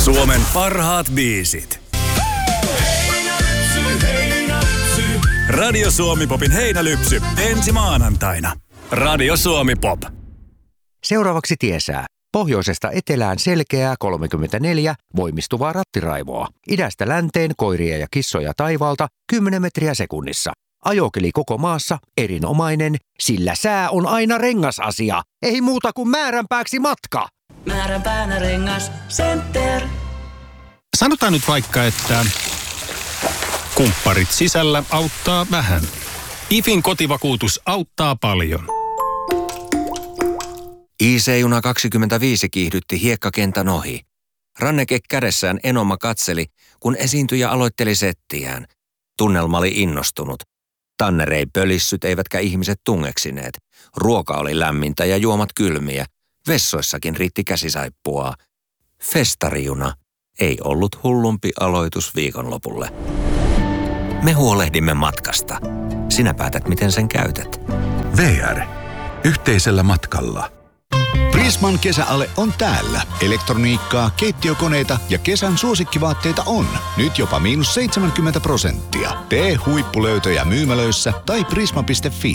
Suomen parhaat biisit. Radio Suomi Popin heinälypsy ensi maanantaina. Radio Suomi Pop. Seuraavaksi tiesää. Pohjoisesta etelään selkeää 34 voimistuvaa rattiraivoa. Idästä länteen koiria ja kissoja taivaalta 10 metriä sekunnissa. Ajokeli koko maassa erinomainen, sillä sää on aina rengasasia. Ei muuta kuin määränpääksi matka. Määränpäänä Rengas Center. Sanotaan nyt vaikka, että kumpparit sisällä auttaa vähän. IFin kotivakuutus auttaa paljon. IC-juna 25 kiihdytti hiekkakentän ohi. Ranneke kädessään Enoma katseli, kun esiintyjä aloitteli settiään. Tunnelma oli innostunut. Tanner ei pölissyt eivätkä ihmiset tungeksineet. Ruoka oli lämmintä ja juomat kylmiä. Vessoissakin riitti käsisaippuaa. Festarijuna ei ollut hullumpi aloitus viikonlopulle. Me huolehdimme matkasta. Sinä päätät, miten sen käytät. VR. Yhteisellä matkalla. Prisman kesäale on täällä. Elektroniikkaa, keittiökoneita ja kesän suosikkivaatteita on. Nyt jopa -70%. Tee huippulöytöjä myymälöissä tai prisma.fi.